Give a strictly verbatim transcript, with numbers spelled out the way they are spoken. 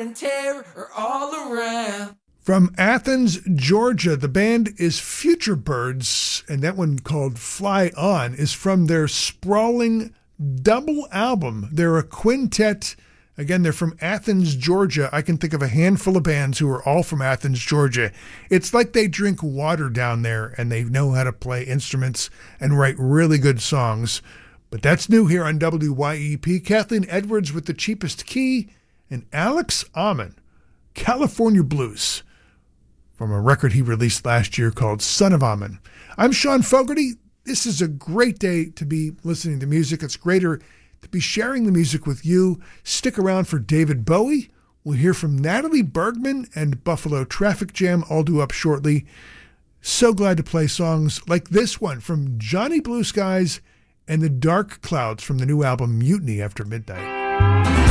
and terror are all around. From Athens, Georgia, the band is Future Birds, and that one called Fly On is from their sprawling double album. They're a quintet. Again, they're from Athens, Georgia. I can think of a handful of bands who are all from Athens, Georgia. It's like they drink water down there, and they know how to play instruments and write really good songs. But that's new here on W Y E P. Kathleen Edwards with The Cheapest Key, and Alex Ammon, California Blues, from a record he released last year called Son of Ammon. I'm Sean Fogarty. This is a great day to be listening to music. It's greater to be sharing the music with you. Stick around for David Bowie. We'll hear from Natalie Bergman and Buffalo Traffic Jam, all due up shortly. So glad to play songs like this one from Johnny Blue Skies and the Dark Clouds from the new album Mutiny After Midnight.